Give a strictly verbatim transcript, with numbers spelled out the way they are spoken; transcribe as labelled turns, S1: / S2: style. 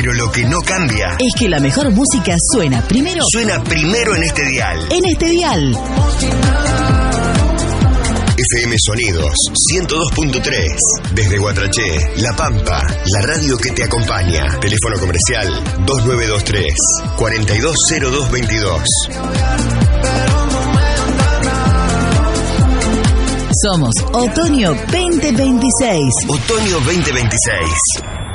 S1: Pero lo que no cambia
S2: es que la mejor música suena primero.
S1: Suena primero en este dial.
S2: En este dial.
S1: F M Sonidos ciento dos punto tres. Desde Guatraché, La Pampa, la radio que te acompaña. Teléfono comercial dos nueve dos tres, cuatro dos cero dos veintidós.
S2: Somos Otoño veinte veintiséis.
S1: Otoño veinte veintiséis.